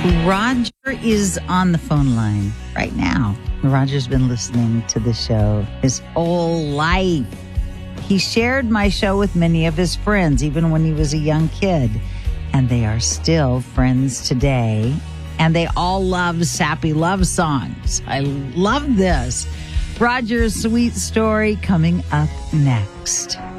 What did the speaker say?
Roger is on the phone line right now. Roger's been listening to the show his whole life. He shared my show with many of his friends, even when he was a young kid. And they are still friends today. And they all love sappy love songs. I love this. Roger's sweet story coming up next.